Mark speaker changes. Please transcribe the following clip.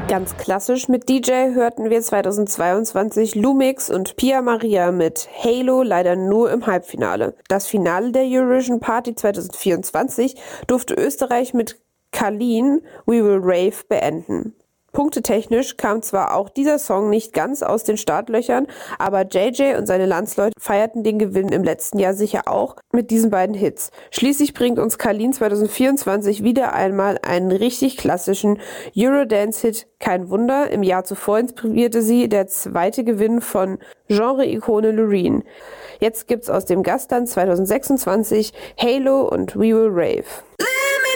Speaker 1: Ganz klassisch mit DJ hörten wir 2022 Lumix und Pia Maria mit Halo leider nur im Halbfinale. Das Finale der Eurovision Party 2024 durfte Österreich mit Kalin We Will Rave beenden. Punktetechnisch kam zwar auch dieser Song nicht ganz aus den Startlöchern, aber JJ und seine Landsleute feierten den Gewinn im letzten Jahr sicher auch mit diesen beiden Hits. Schließlich bringt uns Kalin 2024 wieder einmal einen richtig klassischen Eurodance-Hit. Kein Wunder, im Jahr zuvor inspirierte sie der zweite Gewinn von Genre-Ikone Loreen. Jetzt gibt's aus dem Gastland 2026 Halo und We Will Rave.